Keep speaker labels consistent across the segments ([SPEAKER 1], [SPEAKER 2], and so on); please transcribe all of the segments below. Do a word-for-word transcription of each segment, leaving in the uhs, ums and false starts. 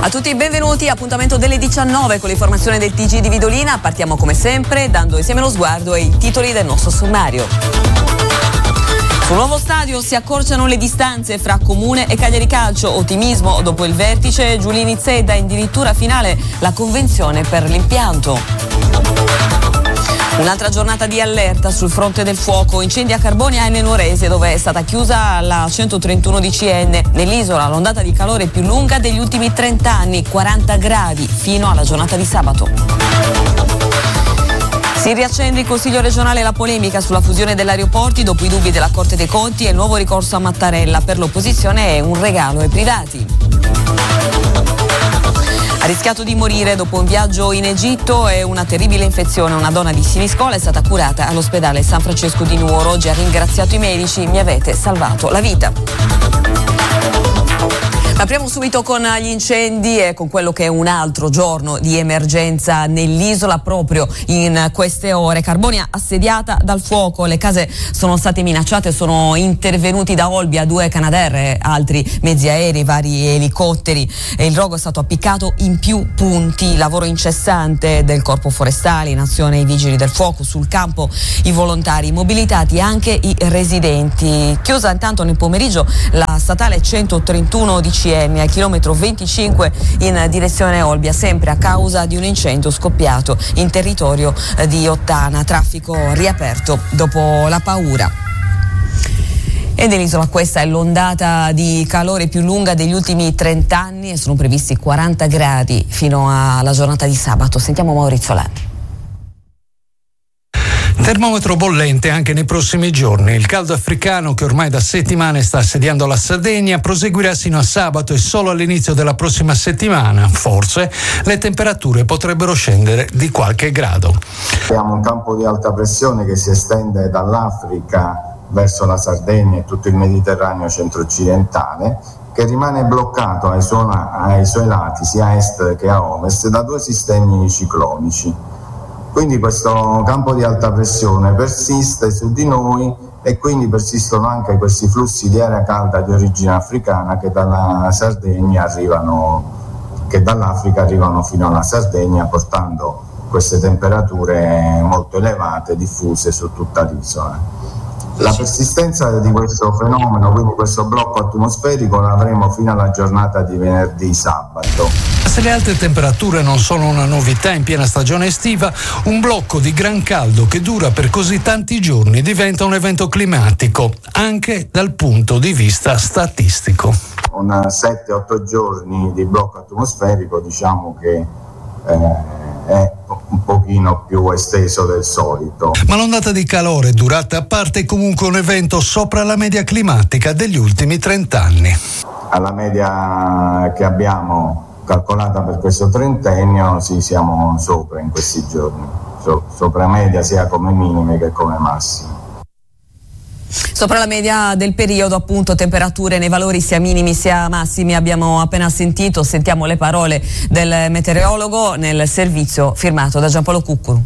[SPEAKER 1] A tutti benvenuti, appuntamento delle diciannove con l'informazione del T G di Vidolina. Partiamo come sempre dando insieme lo sguardo ai titoli del nostro sommario. Sul nuovo stadio si accorciano le distanze fra Comune e Cagliari Calcio. Ottimismo dopo il vertice, Giulini Zedda addirittura finale la convenzione per l'impianto. Un'altra giornata di allerta sul fronte del fuoco, incendi a Carbonia e nel Nuorese, dove è stata chiusa la centotrentuno D C N. Nell'isola l'ondata di calore più lunga degli ultimi trenta anni, quaranta gradi fino alla giornata di sabato. Si riaccende il Consiglio regionale e la polemica sulla fusione dell'aeroporti dopo i dubbi della Corte dei Conti e il nuovo ricorso a Mattarella. Per l'opposizione è un regalo ai privati. Ha rischiato di morire dopo un viaggio in Egitto e una terribile infezione. Una donna di Siniscola è stata curata all'ospedale San Francesco di Nuoro. Oggi ha ringraziato i medici, mi avete salvato la vita. Apriamo subito con gli incendi e con quello che è un altro giorno di emergenza nell'isola proprio in queste ore. Carbonia assediata dal fuoco, le case sono state minacciate, sono intervenuti da Olbia due Canadair, altri mezzi aerei, vari elicotteri e il rogo è stato appiccato in più punti. Lavoro incessante del Corpo Forestale, in azione i vigili del fuoco, sul campo i volontari mobilitati e anche i residenti. Chiusa intanto nel pomeriggio la statale centotrentuno D C N al chilometro venticinque in direzione Olbia, sempre a causa di un incendio scoppiato in territorio di Ottana. Traffico riaperto dopo la paura. E nell'isola questa è l'ondata di calore più lunga degli ultimi trenta anni e sono previsti quaranta gradi fino alla giornata di sabato. Sentiamo Maurizio Landi.
[SPEAKER 2] Termometro bollente anche nei prossimi giorni. Il caldo africano, che ormai da settimane sta assediando la Sardegna, proseguirà sino a sabato e solo all'inizio della prossima settimana, forse, le temperature potrebbero scendere di qualche grado.
[SPEAKER 3] Abbiamo un campo di alta pressione che si estende dall'Africa verso la Sardegna e tutto il Mediterraneo centro-occidentale, che rimane bloccato ai suoi, ai suoi lati, sia a est che a ovest, da due sistemi ciclonici. Quindi questo campo di alta pressione persiste su di noi e quindi persistono anche questi flussi di aria calda di origine africana che dalla Sardegna arrivano, che dall'Africa arrivano fino alla Sardegna, portando queste temperature molto elevate diffuse su tutta l'isola. La persistenza di questo fenomeno, quindi questo blocco atmosferico, lo avremo fino alla giornata di venerdì sabato.
[SPEAKER 2] Se le alte temperature non sono una novità in piena stagione estiva, un blocco di gran caldo che dura per così tanti giorni diventa un evento climatico, anche dal punto di vista statistico.
[SPEAKER 3] Con sette otto giorni di blocco atmosferico diciamo che eh, è un pochino più esteso del solito.
[SPEAKER 2] Ma l'ondata di calore, durata a parte, è comunque un evento sopra la media climatica degli ultimi trenta anni.
[SPEAKER 3] Alla media che abbiamo calcolata per questo trentennio, sì, siamo sopra in questi giorni, so, sopra media sia come minime che come massime.
[SPEAKER 1] Sopra la media del periodo, appunto, temperature nei valori sia minimi sia massimi. Abbiamo appena sentito, sentiamo le parole del meteorologo nel servizio firmato da Giampaolo Cuccuru.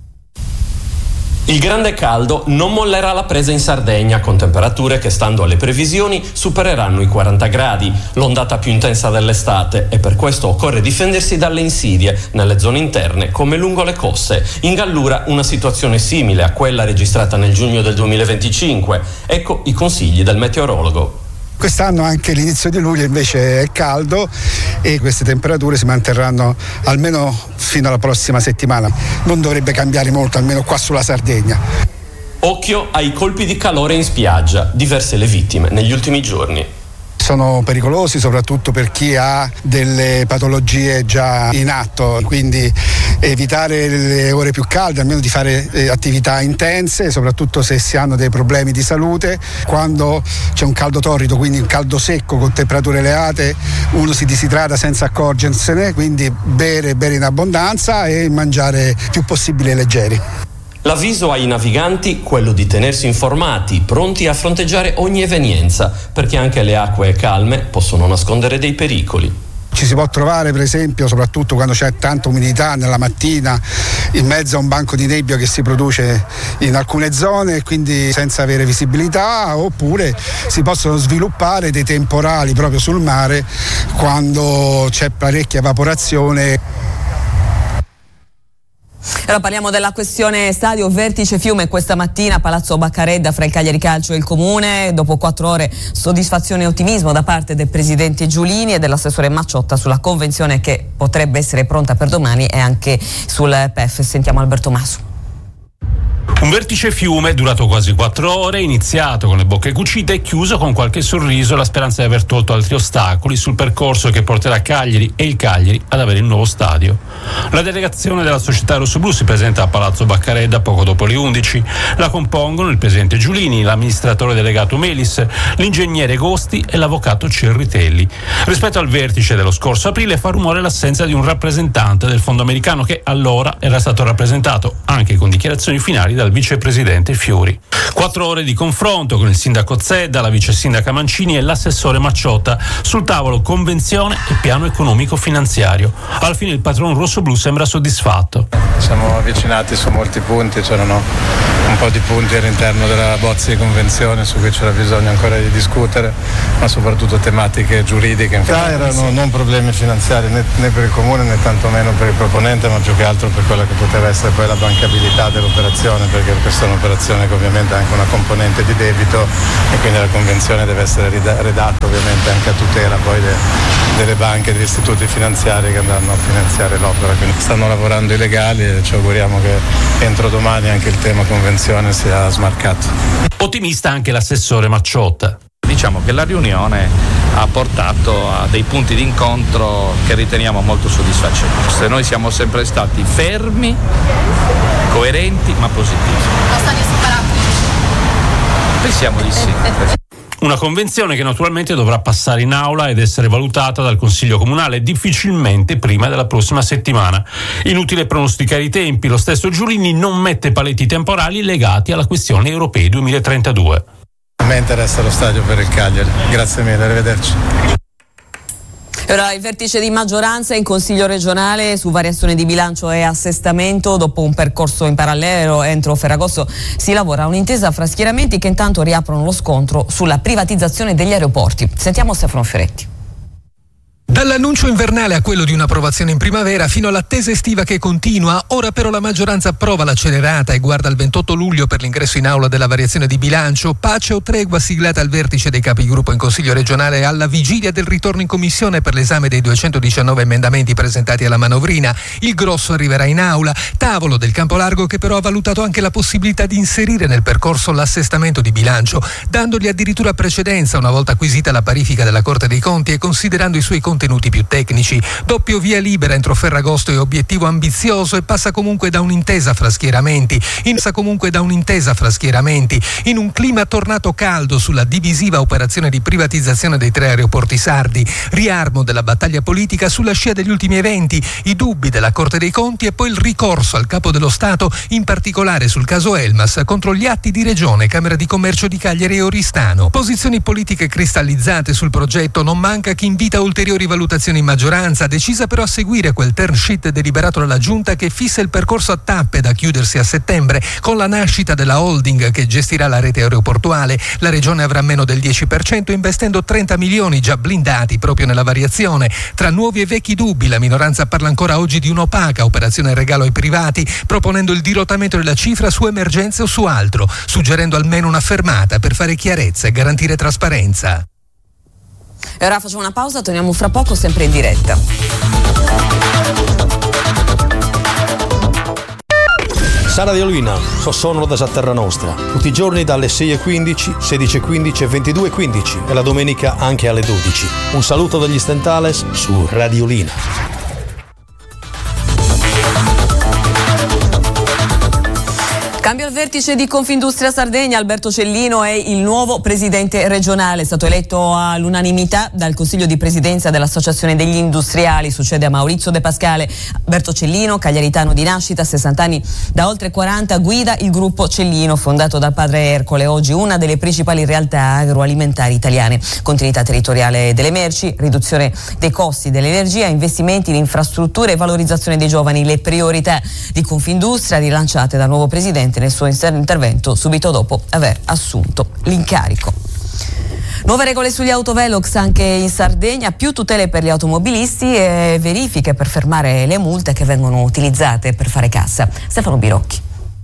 [SPEAKER 4] Il grande caldo non mollerà la presa in Sardegna, con temperature che, stando alle previsioni, supereranno i quaranta gradi, l'ondata più intensa dell'estate, e per questo occorre difendersi dalle insidie nelle zone interne come lungo le coste. In Gallura una situazione simile a quella registrata nel giugno del duemilaventicinque. Ecco i consigli del meteorologo.
[SPEAKER 5] Quest'anno anche l'inizio di luglio invece è caldo e queste temperature si manterranno almeno fino alla prossima settimana. Non dovrebbe cambiare molto, almeno qua sulla Sardegna.
[SPEAKER 4] Occhio ai colpi di calore in spiaggia, diverse le vittime negli ultimi giorni.
[SPEAKER 5] Sono pericolosi soprattutto per chi ha delle patologie già in atto, quindi evitare le ore più calde, almeno di fare eh, attività intense, soprattutto se si hanno dei problemi di salute. Quando c'è un caldo torrido, quindi un caldo secco con temperature elevate, uno si disidrata senza accorgersene, quindi bere, bere in abbondanza e mangiare più possibile leggeri.
[SPEAKER 4] L'avviso ai naviganti, quello di tenersi informati, pronti a fronteggiare ogni evenienza, perché anche le acque calme possono nascondere dei pericoli.
[SPEAKER 5] Ci ci si può trovare per esempio soprattutto quando c'è tanta umidità nella mattina in mezzo a un banco di nebbia che si produce in alcune zone e quindi senza avere visibilità, oppure si possono sviluppare dei temporali proprio sul mare quando c'è parecchia evaporazione.
[SPEAKER 1] Allora parliamo della questione stadio Vertice Fiume. Questa mattina a Palazzo Baccaredda fra il Cagliari Calcio e il Comune, dopo quattro ore soddisfazione e ottimismo da parte del presidente Giulini e dell'assessore Macciotta sulla convenzione che potrebbe essere pronta per domani e anche sul P E F. Sentiamo Alberto Masu.
[SPEAKER 6] Un vertice fiume durato quasi quattro ore, iniziato con le bocche cucite e chiuso con qualche sorriso e la speranza di aver tolto altri ostacoli sul percorso che porterà Cagliari e il Cagliari ad avere il nuovo stadio. La delegazione della società rossoblù si presenta a Palazzo Baccaredda poco dopo le undici. La compongono il presidente Giulini, l'amministratore delegato Melis, l'ingegnere Gosti e l'avvocato Cerritelli. Rispetto al vertice dello scorso aprile fa rumore l'assenza di un rappresentante del fondo americano che allora era stato rappresentato anche con dichiarazioni finali dal vicepresidente Fiori. Quattro ore di confronto con il sindaco Zedda, la vice sindaca Mancini e l'assessore Macciotta. Sul tavolo convenzione e piano economico finanziario. Alla fine il patron rossoblù sembra soddisfatto.
[SPEAKER 7] Siamo avvicinati su molti punti, c'erano un po' di punti all'interno della bozza di convenzione su cui c'era bisogno ancora di discutere, ma soprattutto tematiche giuridiche. Infatti erano non problemi finanziari né, né per il comune né tantomeno per il proponente, ma più che altro per quella che poteva essere poi la bancabilità dell'operazione, perché questa è un'operazione che ovviamente ha anche una componente di debito e quindi la convenzione deve essere redatta ovviamente anche a tutela poi de, delle banche e degli istituti finanziari che andranno a finanziare l'opera. Quindi stanno lavorando i legali e ci auguriamo che entro domani anche il tema convenzione sia smarcato.
[SPEAKER 6] Ottimista anche l'assessore Macciotta.
[SPEAKER 8] Diciamo che la riunione ha portato a dei punti di incontro che riteniamo molto soddisfacenti. Se noi siamo sempre stati fermi, coerenti ma positivi.
[SPEAKER 9] Ma state separati?
[SPEAKER 8] Pensiamo di sì.
[SPEAKER 6] Una convenzione che naturalmente dovrà passare in aula ed essere valutata dal Consiglio Comunale difficilmente prima della prossima settimana. Inutile pronosticare i tempi, lo stesso Giulini non mette paletti temporali legati alla questione Europei duemilatrentadue.
[SPEAKER 7] A me interessa lo stadio per il Cagliari. Grazie mille, arrivederci.
[SPEAKER 1] Ora il vertice di maggioranza in Consiglio regionale su variazione di bilancio e assestamento. Dopo un percorso in parallelo entro Ferragosto si lavora a un'intesa fra schieramenti che intanto riaprono lo scontro sulla privatizzazione degli aeroporti. Sentiamo Stefano Ferretti.
[SPEAKER 10] Dall'annuncio invernale a quello di un'approvazione in primavera fino all'attesa estiva che continua, ora però la maggioranza approva l'accelerata e guarda al ventotto luglio per l'ingresso in aula della variazione di bilancio, pace o tregua siglata al vertice dei capigruppo in Consiglio regionale alla vigilia del ritorno in commissione per l'esame dei duecentodiciannove emendamenti presentati alla manovrina. Il grosso arriverà in aula, tavolo del campo largo che però ha valutato anche la possibilità di inserire nel percorso l'assestamento di bilancio, dandogli addirittura precedenza una volta acquisita la parifica della Corte dei Conti e considerando i suoi contenuti più tecnici. Doppio via libera entro Ferragosto e obiettivo ambizioso e passa comunque da un'intesa fra schieramenti, passa comunque da un'intesa fra schieramenti, in un clima tornato caldo sulla divisiva operazione di privatizzazione dei tre aeroporti sardi, riarmo della battaglia politica sulla scia degli ultimi eventi, i dubbi della Corte dei Conti e poi il ricorso al Capo dello Stato, in particolare sul caso Elmas, contro gli atti di Regione, Camera di Commercio di Cagliari e Oristano. Posizioni politiche cristallizzate sul progetto, non manca chi invita ulteriori valutazioni in maggioranza, decisa però a seguire quel term sheet deliberato dalla Giunta che fissa il percorso a tappe da chiudersi a settembre con la nascita della holding che gestirà la rete aeroportuale. La Regione avrà meno del dieci per cento investendo trenta milioni già blindati proprio nella variazione. Tra nuovi e vecchi dubbi la minoranza parla ancora oggi di un'opaca operazione regalo ai privati, proponendo il dirottamento della cifra su emergenze o su altro, suggerendo almeno una fermata per fare chiarezza e garantire trasparenza.
[SPEAKER 1] E ora facciamo una pausa, torniamo fra poco sempre in diretta.
[SPEAKER 11] Sara Diolina, sono da Terra Nostra, tutti i giorni dalle sei e quindici, sedici e quindici e ventidue e quindici e la domenica anche alle dodici. Un saluto dagli Stentales su Radiolina.
[SPEAKER 1] Cambio Al vertice di Confindustria Sardegna Alberto Cellino è il nuovo presidente regionale, è stato eletto all'unanimità dal Consiglio di Presidenza dell'Associazione degli Industriali, succede a Maurizio De Pascale. Alberto Cellino, cagliaritano di nascita, sessanta anni, da oltre quaranta guida il gruppo Cellino, fondato dal padre Ercole, oggi una delle principali realtà agroalimentari italiane. Continuità territoriale delle merci, riduzione dei costi dell'energia, investimenti in infrastrutture e valorizzazione dei giovani, le priorità di Confindustria rilanciate dal nuovo presidente nel suo intervento subito dopo aver assunto l'incarico. Nuove regole sugli autovelox anche in Sardegna, più tutele per gli automobilisti e verifiche per fermare le multe che vengono utilizzate per fare cassa. Stefano Birocchi.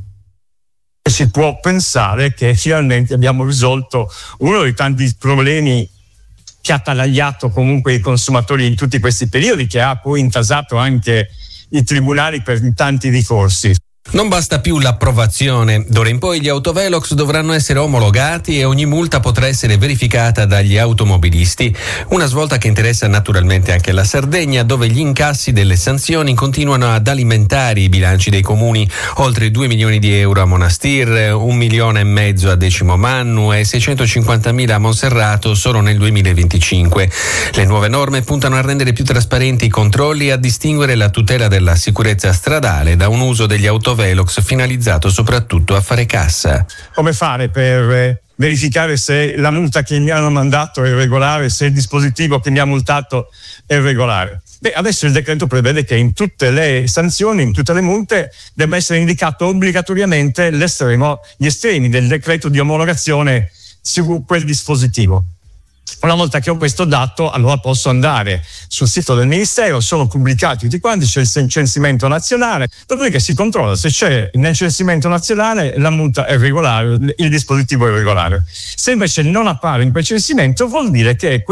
[SPEAKER 9] Si può pensare che finalmente abbiamo risolto uno dei tanti problemi che ha attanagliato comunque i consumatori in tutti questi periodi, che ha poi intasato anche i tribunali per tanti ricorsi.
[SPEAKER 12] Non basta più l'approvazione, d'ora in poi gli autovelox dovranno essere omologati e ogni multa potrà essere verificata dagli automobilisti. Una svolta che interessa naturalmente anche la Sardegna, dove gli incassi delle sanzioni continuano ad alimentare i bilanci dei comuni, oltre due milioni di euro a Monastir, un milione e mezzo a Decimomannu e seicentocinquantamila a Monserrato solo nel duemilaventicinque. Le nuove norme puntano a rendere più trasparenti i controlli e a distinguere la tutela della sicurezza stradale da un uso degli autovelox Velox finalizzato soprattutto a fare cassa.
[SPEAKER 9] Come fare per verificare se la multa che mi hanno mandato è regolare, se il dispositivo che mi ha multato è regolare? Beh, adesso il decreto prevede che in tutte le sanzioni, in tutte le multe, debba essere indicato obbligatoriamente l'estremo, gli estremi del decreto di omologazione su quel dispositivo. Una volta che ho questo dato, allora posso andare sul sito del Ministero, sono pubblicati tutti quanti, c'è il censimento nazionale, dopodiché si controlla se c'è nel censimento nazionale la multa è regolare, il dispositivo è regolare. Se invece non appare in quel censimento, vuol dire che